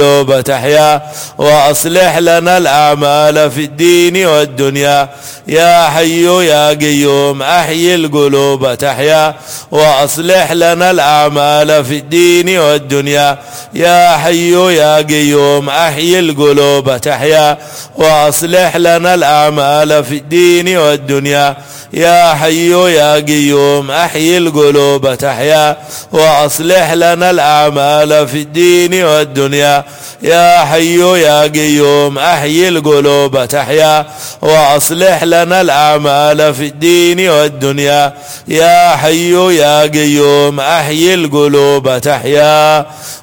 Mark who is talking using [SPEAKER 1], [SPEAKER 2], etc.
[SPEAKER 1] القلوب تحيا وأصلح لنا الأعمال في الدين والدنيا يا حي يا قيوم أحيي القلوب تحيا وأصلح لنا الأعمال في الدين والدنيا يا حي يا قيوم أحيي القلوب تحيا وأصلح لنا الأعمال في الدين والدنيا يا حي يا قيوم أحيي القلوب تحيا وأصلح لنا الأعمال في الدين والدنيا يا حي يا قيوم أحيي القلوب تحيا وأصلح لنا الأعمال في الدين والدنيا يا حي يا قيوم أحيي القلوب تحيا